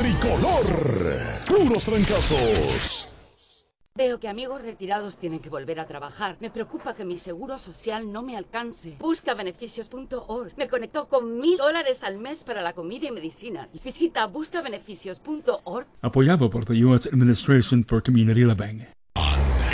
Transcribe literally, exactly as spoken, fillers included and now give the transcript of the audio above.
tricolor. Puros trancazos. Veo que amigos retirados tienen que volver a trabajar. Me preocupa que mi seguro social no me alcance. Busca beneficios punto org. Me conectó con mil dólares al mes para la comida y medicinas. Visita busca beneficios punto org. Apoyado por the U S Administration for Community Living.